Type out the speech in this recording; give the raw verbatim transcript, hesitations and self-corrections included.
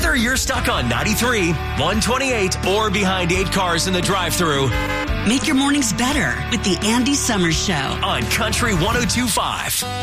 Whether you're stuck on ninety-three, one twenty-eight, or behind eight cars in the drive-thru, make your mornings better with the Andy Summers Show on Country one oh two point five.